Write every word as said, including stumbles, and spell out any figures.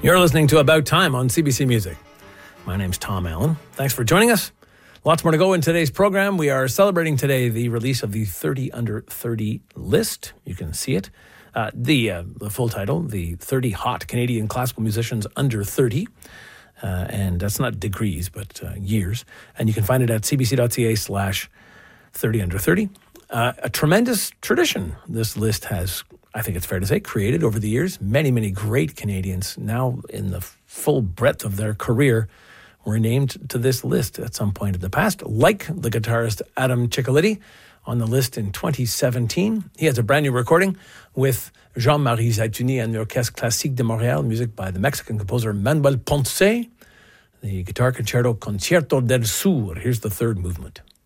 You're listening to About Time on C B C Music. My name's Tom Allen. Thanks for joining us. Lots more to go in today's program. We are celebrating today the release of the thirty under thirty list. You can see it. Uh, the, uh, the full title, the thirty Hot Canadian Classical Musicians Under thirty. Uh, and that's not degrees, but uh, years. And you can find it at cbc.ca slash 30 under 30. Uh, a tremendous tradition this list has, I think it's fair to say, created over the years. Many, many great Canadians now in the full breadth of their career were named to this list at some point in the past, like the guitarist Adam Ciccoletti on the list in twenty seventeen. He has a brand new recording with Jean-Marie Zaituni and the Orchestre Classique de Montréal, music by the Mexican composer Manuel Ponce, the guitar concerto Concierto del Sur. Here's the third movement.